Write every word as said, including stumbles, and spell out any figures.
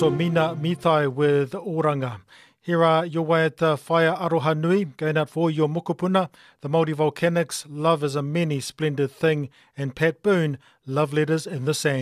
So Mina Mithai with Oranga. Here are your waiata whaia aroha nui, going out for your mokopuna, the Māori Volcanics, Love is a Many Splendid Thing, and Pat Boone, Love Letters in the Sand.